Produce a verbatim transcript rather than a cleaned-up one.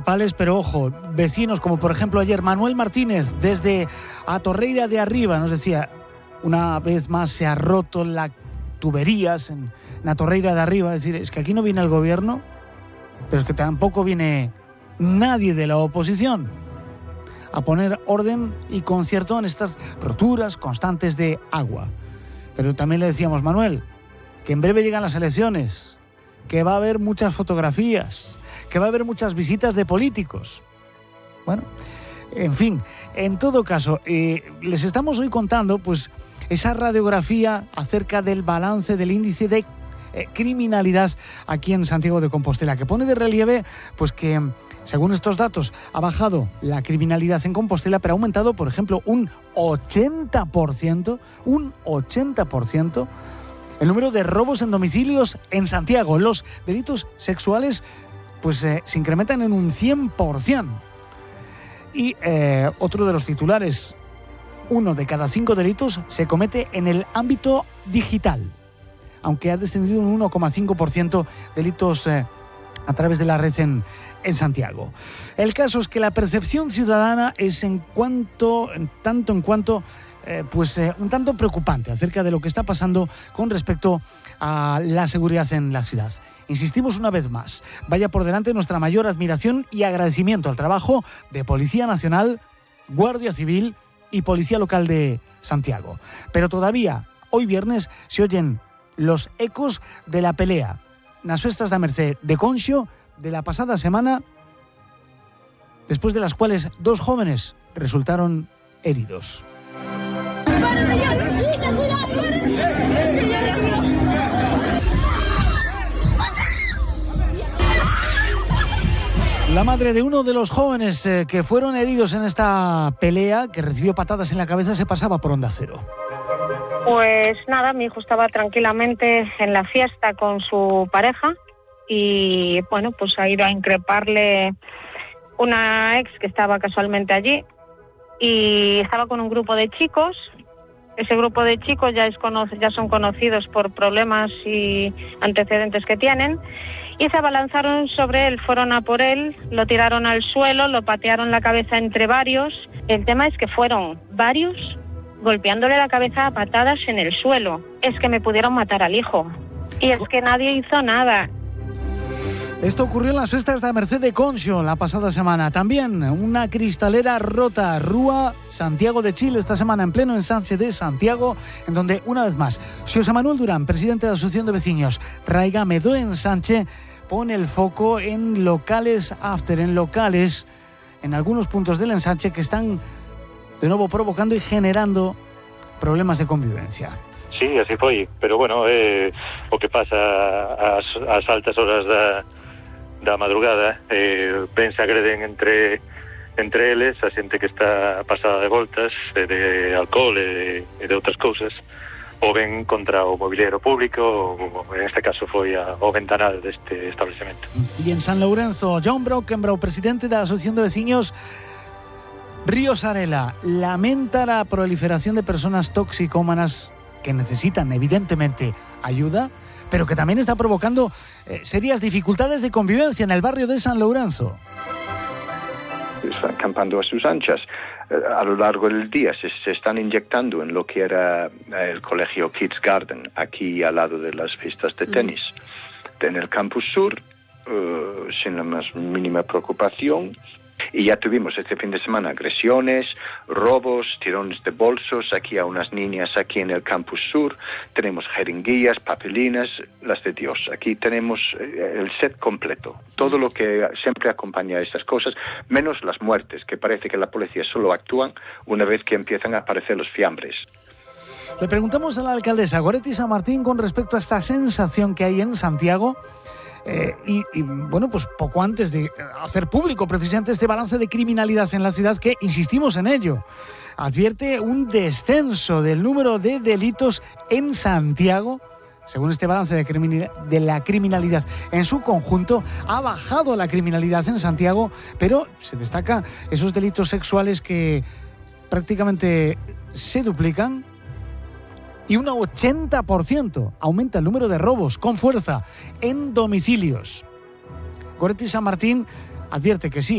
municipales, pero ojo, vecinos como por ejemplo ayer Manuel Martínez desde Atorreira de Arriba nos decía, una vez más se ha roto las tuberías en, en Atorreira de Arriba, es decir, es que aquí no viene el gobierno, pero es que tampoco viene nadie de la oposición a poner orden y concierto en estas roturas constantes de agua. Pero también le decíamos, Manuel, que en breve llegan las elecciones, que va a haber muchas fotografías, que va a haber muchas visitas de políticos. Bueno, en fin, en todo caso, eh, les estamos hoy contando pues esa radiografía acerca del balance del índice de eh, criminalidad aquí en Santiago de Compostela, que pone de relieve pues que, según estos datos, ha bajado la criminalidad en Compostela, pero ha aumentado, por ejemplo, un ochenta por ciento, un ochenta por ciento el número de robos en domicilios en Santiago. Los delitos sexuales pues eh, se incrementan en un cien por ciento. Y eh, otro de los titulares, uno de cada cinco delitos se comete en el ámbito digital, aunque ha descendido un uno coma cinco por ciento delitos eh, a través de la red en, en Santiago. El caso es que la percepción ciudadana es en cuanto, en tanto en cuanto Eh, pues eh, un tanto preocupante acerca de lo que está pasando con respecto a la seguridad en la ciudad. Insistimos una vez más, vaya por delante nuestra mayor admiración y agradecimiento al trabajo de Policía Nacional, Guardia Civil y Policía Local de Santiago. Pero todavía, hoy viernes, se oyen los ecos de la pelea nas festas da Mercé de Conxo de la pasada semana, después de las cuales dos jóvenes resultaron heridos. La madre de uno de los jóvenes eh, que fueron heridos en esta pelea, que recibió patadas en la cabeza, se pasaba por Onda Cero. Pues nada, mi hijo estaba tranquilamente en la fiesta con su pareja y bueno, pues ha ido a increparle una ex que estaba casualmente allí y estaba con un grupo de chicos. Ese grupo de chicos ya, es cono- ya son conocidos por problemas y antecedentes que tienen y se abalanzaron sobre él, fueron a por él, lo tiraron al suelo, lo patearon la cabeza entre varios. El tema es que fueron varios golpeándole la cabeza a patadas en el suelo. Es que me pudieron matar al hijo y es que nadie hizo nada. Esto ocurrió en las festas de Mercé de Conxo la pasada semana. También una cristalera rota, Rúa Santiago de Chile, esta semana en pleno ensanche de Santiago, en donde, una vez más, Xosé Manuel Durán, presidente de la Asociación de Vecinos Raigame do Ensanche, pone el foco en locales after, en locales, en algunos puntos del ensanche que están de nuevo provocando y generando problemas de convivencia. Sí, así foi, pero bueno, eh, o que pasa ás, ás altas horas da, da madrugada, eh, ben se agreden entre entre eles, a xente que está pasada de voltas, de, de alcohol e de, de outras cousas, ou ben contra o mobiliario público, ou en este caso foi a, o ventanal deste establecemento. Y en San Lourenço, John Brockenbrough, presidente da Asociación de Veciños Ríos Arela, lamenta a proliferación de personas toxicómanas que necesitan evidentemente ayuda, pero que también está provocando eh, serias dificultades de convivencia en el barrio de San Lourenço. Están acampando a sus anchas. A lo largo del día se, se están inyectando en lo que era el colegio Kids Garden, aquí al lado de las pistas de tenis. Mm. En el campus sur, uh, sin la más mínima preocupación. Y ya tuvimos este fin de semana agresiones, robos, tirones de bolsos aquí a unas niñas aquí en el campus sur. Tenemos jeringuillas, papelinas, las de Dios. Aquí tenemos el set completo. Todo lo que siempre acompaña a estas cosas, menos las muertes, que parece que la policía solo actúan una vez que empiezan a aparecer los fiambres. Le preguntamos a la alcaldesa Goretti San Martín con respecto a esta sensación que hay en Santiago. Eh, y, y bueno, pues poco antes de hacer público precisamente este balance de criminalidad en la ciudad, que insistimos en ello, advierte un descenso del número de delitos en Santiago. Según este balance de, criminal, de la criminalidad en su conjunto, ha bajado la criminalidad en Santiago, pero se destaca esos delitos sexuales que prácticamente se duplican. Y un ochenta por ciento aumenta el número de robos con fuerza en domicilios. Goretti San Martín advierte que sí,